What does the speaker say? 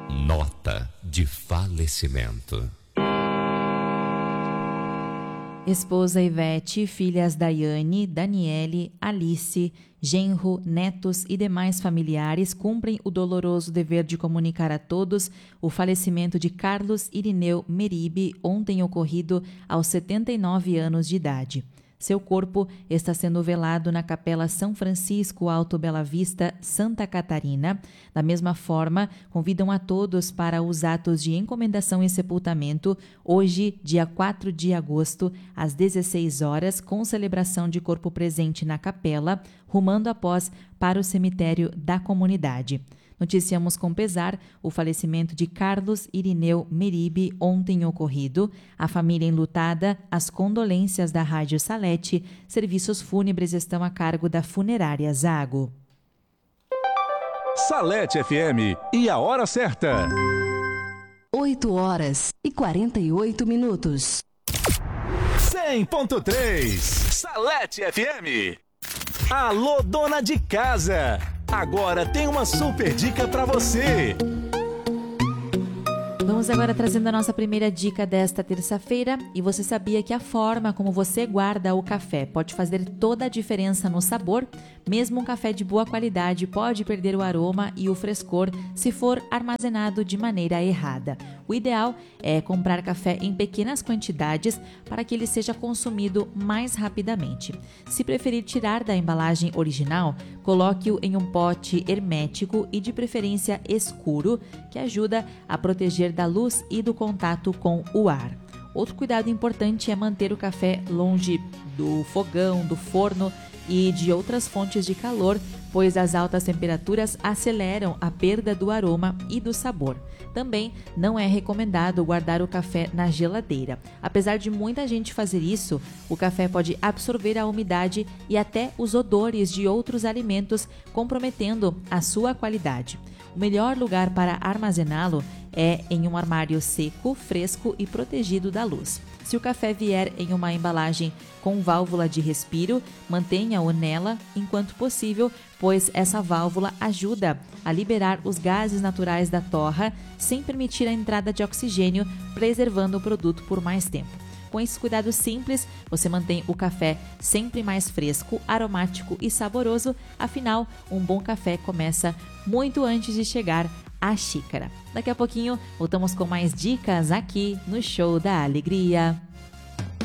Nota de falecimento. Esposa Ivete, filhas Daiane, Daniele, Alice, genro, netos e demais familiares cumprem o doloroso dever de comunicar a todos o falecimento de Carlos Irineu Meribe, ontem ocorrido aos 79 anos de idade. Seu corpo está sendo velado na Capela São Francisco Alto Bela Vista, Santa Catarina. Da mesma forma, convidam a todos para os atos de encomendação e sepultamento, hoje, dia 4 de agosto, às 16 horas, com celebração de corpo presente na capela, rumando após para o cemitério da comunidade. Noticiamos com pesar o falecimento de Carlos Irineu Meribe, ontem ocorrido. A família enlutada, as condolências da Rádio Salete. Serviços fúnebres estão a cargo da Funerária Zago. Salete FM e a hora certa. 8h48. 100.3 Salete FM. Alô, dona de casa! Agora tem uma super dica pra você. Vamos agora trazendo a nossa primeira dica desta terça-feira. E você sabia que a forma como você guarda o café pode fazer toda a diferença no sabor? Mesmo um café de boa qualidade pode perder o aroma e o frescor se for armazenado de maneira errada. O ideal é comprar café em pequenas quantidades para que ele seja consumido mais rapidamente. Se preferir tirar da embalagem original, coloque-o em um pote hermético e de preferência escuro, que ajuda a proteger da luz e do contato com o ar. Outro cuidado importante é manter o café longe do fogão, do forno e de outras fontes de calor, pois as altas temperaturas aceleram a perda do aroma e do sabor. Também não é recomendado guardar o café na geladeira. Apesar de muita gente fazer isso, o café pode absorver a umidade e até os odores de outros alimentos, comprometendo a sua qualidade. O melhor lugar para armazená-lo é em um armário seco, fresco e protegido da luz. Se o café vier em uma embalagem com válvula de respiro, mantenha-o nela enquanto possível, pois essa válvula ajuda a liberar os gases naturais da torra sem permitir a entrada de oxigênio, preservando o produto por mais tempo. Com esses cuidados simples, você mantém o café sempre mais fresco, aromático e saboroso. Afinal, um bom café começa muito antes de chegar à xícara. Daqui a pouquinho, voltamos com mais dicas aqui no Show da Alegria.